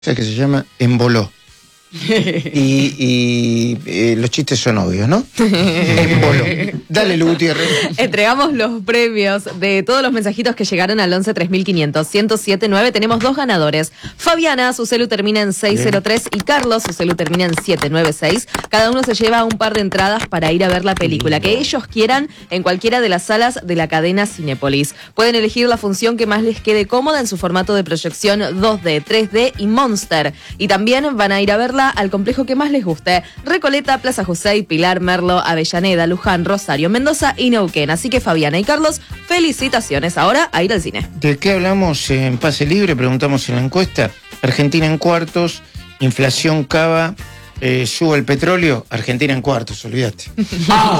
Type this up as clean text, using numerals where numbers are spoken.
que se llama Emboló. Y los chistes son obvios, ¿no? Emboló. Dale, Lu Gutiérrez. Entregamos los premios de todos los mensajitos que llegaron al 11 3500 1079. Tenemos 2 ganadores. Fabiana, su celu termina en 603 y Carlos, su celu termina en 796. Cada uno se lleva un par de entradas para ir a ver la película que ellos quieran en cualquiera de las salas de la cadena Cinépolis. Pueden elegir la función que más les quede cómoda en su formato de proyección 2D, 3D y Monster. Y también van a ir a verla al complejo que más les guste: Recoleta, Plaza José, Pilar, Merlo, Avellaneda, Luján, Rosario, Mendoza y Neuquén. Así que Fabiana y Carlos, felicitaciones. Ahora a ir al cine. ¿De qué hablamos en Pase Libre? Preguntamos en la encuesta. Argentina en cuartos, inflación cava, sube el petróleo. Argentina en cuartos, olvídate.